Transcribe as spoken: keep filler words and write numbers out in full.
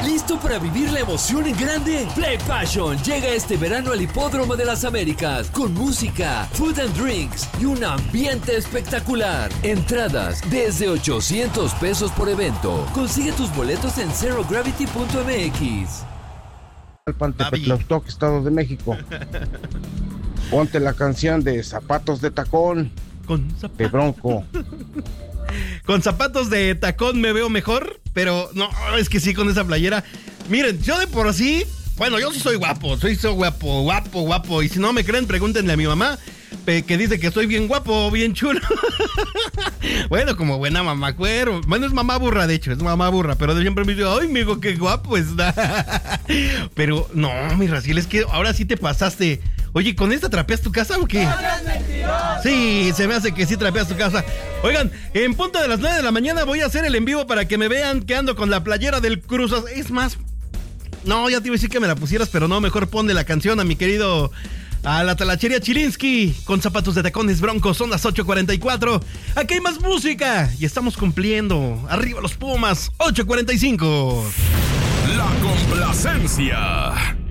¿Listo para vivir la emoción en grande? Play Passion llega este verano al Hipódromo de las Américas con música, food and drinks y un ambiente espectacular. Entradas desde ochocientos pesos por evento. Consigue tus boletos en zero gravity punto m x. Pantepeclautoc, Estado de México. Ponte la canción de Zapatos de Tacón. Con zapatos de Bronco. Con zapatos de tacón me veo mejor, pero no, es que sí, con esa playera. Miren, yo de por sí, bueno, yo sí soy guapo, soy so guapo, guapo, guapo. Y si no me creen, pregúntenle a mi mamá, que dice que estoy bien guapo, bien chulo. Bueno, como buena mamá cuero. Bueno, es mamá burra, de hecho, es mamá burra, pero siempre me dice, ay, amigo, qué guapo está. Pero no, mi Raciel, es que ahora sí te pasaste. Oye, ¿con esta trapeas tu casa o qué? Sí, se me hace que sí trapeas tu casa. Oigan, en punto de las nueve de la mañana voy a hacer el en vivo para que me vean que ando con la playera del Cruz Azul. Es más, no, ya te iba a decir que me la pusieras, pero no, mejor ponle la canción a mi querido, a la talachería Chilinsky, con zapatos de tacones Broncos. Son las ocho cuarenta y cuatro. Aquí hay más música y estamos cumpliendo. Arriba los Pumas, ocho cuarenta y cinco. La complacencia.